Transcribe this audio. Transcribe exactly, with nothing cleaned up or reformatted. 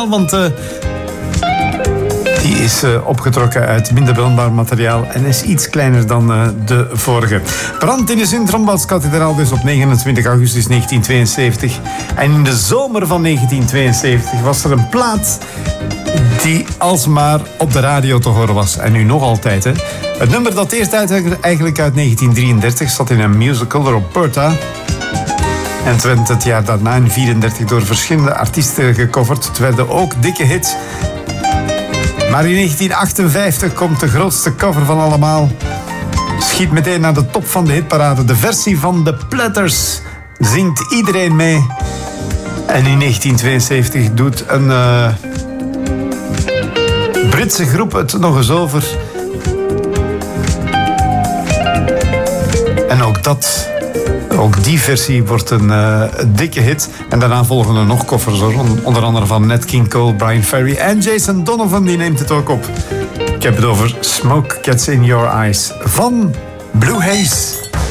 materiaal, want uh, die is uh, opgetrokken uit minder brandbaar materiaal en is iets kleiner dan uh, de vorige. Brand in de Sint-Trombadskathedraal dus op negenentwintig augustus negentien tweeënzeventig. En in de zomer van negentien tweeënzeventig was er een plaat die alsmaar op de radio te horen was. En nu nog altijd, hè. Het nummer dat eerst uit, eigenlijk uit negentien drieëndertig zat in een musical, Roberta. En het werd het jaar daarna in vierendertig door verschillende artiesten gecoverd. Het werden ook dikke hits. Maar in negentien achtenvijftig komt de grootste cover van allemaal. Schiet meteen naar de top van de hitparade. De versie van The Platters zingt iedereen mee. En in negentien tweeënzeventig doet een uh, Britse groep het nog eens over. En ook dat, ook die versie wordt een uh, dikke hit. En daarna volgen er nog covers, onder andere van Nat King Cole, Brian Ferry en Jason Donovan, die neemt het ook op. Ik heb het over Smoke Gets in Your Eyes van Blue Haze.